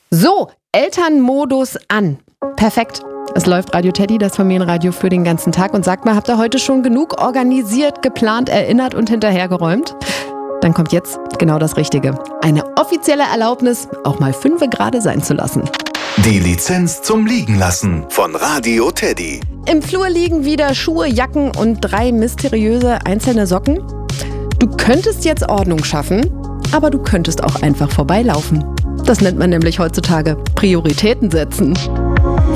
So, Elternmodus an. Perfekt. Es läuft Radio Teddy, das Familienradio für den ganzen Tag. Und sagt mal, habt ihr heute schon genug organisiert, geplant, erinnert und hinterhergeräumt? Dann kommt jetzt genau das Richtige. Eine offizielle Erlaubnis, auch mal 5 gerade sein zu lassen. Die Lizenz zum Liegenlassen von Radio Teddy. Im Flur liegen wieder Schuhe, Jacken und 3 mysteriöse einzelne Socken. Du könntest jetzt Ordnung schaffen, aber du könntest auch einfach vorbeilaufen. Das nennt man nämlich heutzutage Prioritäten setzen.